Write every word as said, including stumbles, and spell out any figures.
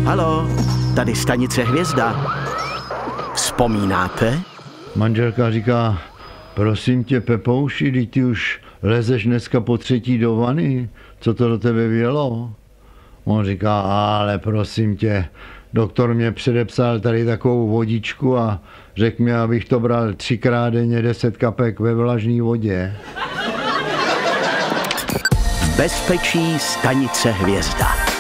Haló, tady stanice Hvězda. Vzpomínáte? Manželka říká, prosím tě, Pepouši, teď ty už lezeš dneska po třetí do vany, co to do tebe vělo? On říká, ale prosím tě, doktor mě předepsal tady takovou vodičku a řekl mi, abych to bral třikrát denně deset kapek ve vlažné vodě. V bezpečí stanice Hvězda.